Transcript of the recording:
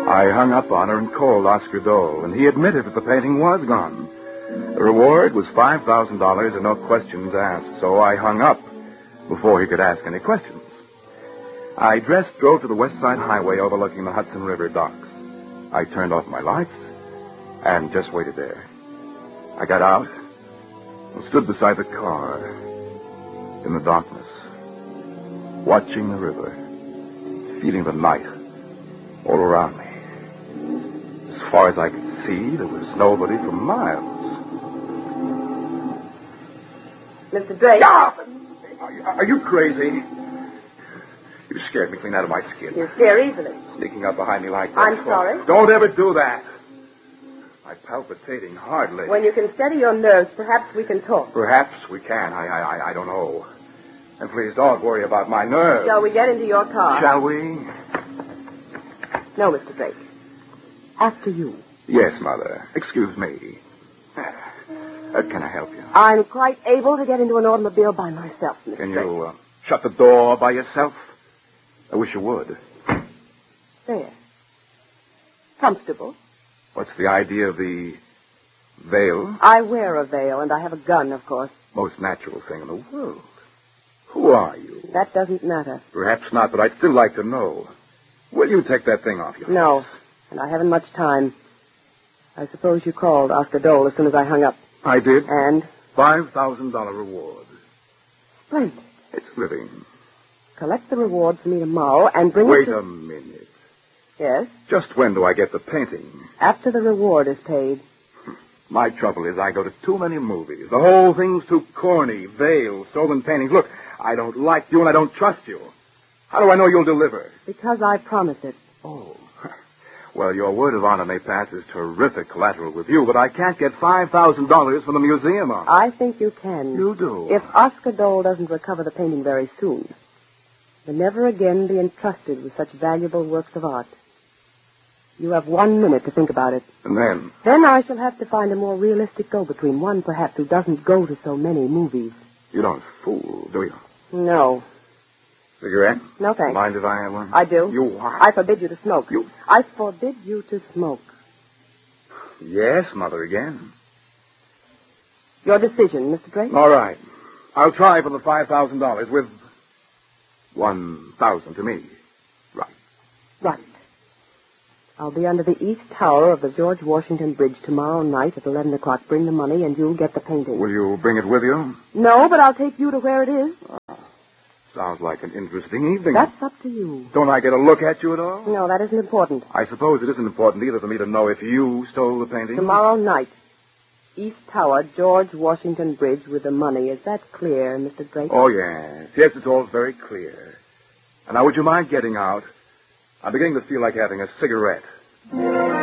I hung up on her and called Oscar Dole, and he admitted that the painting was gone. The reward was $5,000 and no questions asked, so I hung up before he could ask any questions. I drove to the West Side Highway overlooking the Hudson River docks. I turned off my lights and just waited there. I got out and stood beside the car in the darkness, watching the river, feeling the night all around me. As far as I could see, there was nobody for miles. Mr. Drake? Stop! Are you crazy? You scared me clean out of my skin. You scare easily. Sneaking up behind me like that. I'm sorry. Don't ever do that. I'm palpitating hardly. When you can steady your nerves, perhaps we can talk. Perhaps we can. I don't know. And please don't worry about my nerves. Shall we get into your car? Shall we? No, Mr. Drake. After you. Yes, Mother. Excuse me. Can I help you? I'm quite able to get into an automobile by myself, Mr. Can Drake. you shut the door by yourself? I wish you would. There. Comfortable. What's the idea of the veil? I wear a veil, and I have a gun, of course. Most natural thing in the world. Who are you? That doesn't matter. Perhaps not, but I'd still like to know. Will you take that thing off your face? No, and I haven't much time. I suppose you called Oscar Dole as soon as I hung up. I did. And? $5,000 reward. Splendid. It's living. Collect the reward for me tomorrow and bring Wait it to... a minute. Yes? Just when do I get the painting? After the reward is paid. My trouble is I go to too many movies. The whole thing's too corny. Veils, stolen paintings. Look, I don't like you and I don't trust you. How do I know you'll deliver? Because I promise it. Oh. Well, your word of honor may pass as terrific collateral with you, but I can't get $5,000 from the museum on it. I think you can. You do? If Oscar Dole doesn't recover the painting very soon, he'll never again be entrusted with such valuable works of art. You have 1 minute to think about it. And then? Then I shall have to find a more realistic go-between, one perhaps who doesn't go to so many movies. You don't fool, do you? No. Cigarette? No, thanks. Mind if I have one? I do. You what? I forbid you to smoke. You? I forbid you to smoke. Yes, Mother, again. Your decision, Mr. Drake? All right. I'll try for the $5,000 with $1,000 to me. Right. Right. I'll be under the east tower of the George Washington Bridge tomorrow night at 11 o'clock. Bring the money and you'll get the painting. Will you bring it with you? No, but I'll take you to where it is. Sounds like an interesting evening. That's up to you. Don't I get a look at you at all? No, that isn't important. I suppose it isn't important either for me to know if you stole the painting. Tomorrow night. East Tower, George Washington Bridge with the money. Is that clear, Mr. Drake? Oh, yes. Yes, it's all very clear. And now, would you mind getting out? I'm beginning to feel like having a cigarette.